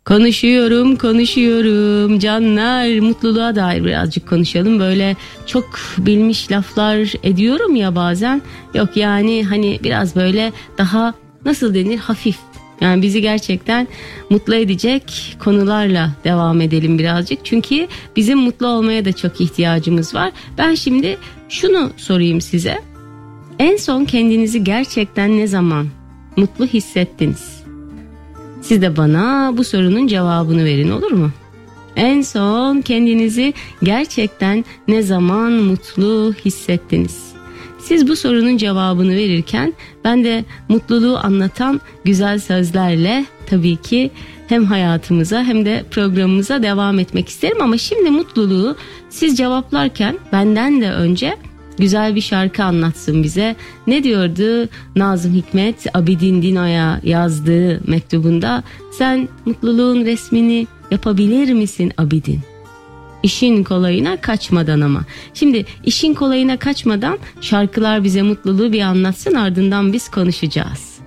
Konuşuyorum canlar, mutluluğa dair birazcık konuşalım. Böyle çok bilmiş laflar ediyorum ya bazen. Yok yani hani biraz böyle daha nasıl denir, hafif. Yani bizi gerçekten mutlu edecek konularla devam edelim birazcık. Çünkü bizim mutlu olmaya da çok ihtiyacımız var. Ben şimdi şunu sorayım size. En son kendinizi gerçekten ne zaman mutlu hissettiniz? Siz de bana bu sorunun cevabını verin, olur mu? En son kendinizi gerçekten ne zaman mutlu hissettiniz? Siz bu sorunun cevabını verirken ben de mutluluğu anlatan güzel sözlerle tabii ki hem hayatımıza hem de programımıza devam etmek isterim. Ama şimdi mutluluğu siz cevaplarken benden de önce güzel bir şarkı anlatsın bize. Ne diyordu Nazım Hikmet Abidin Dino'ya yazdığı mektubunda? Sen mutluluğun resmini yapabilir misin Abidin? İşin kolayına kaçmadan ama. Şimdi işin kolayına kaçmadan şarkılar bize mutluluğu bir anlatsın, ardından biz konuşacağız.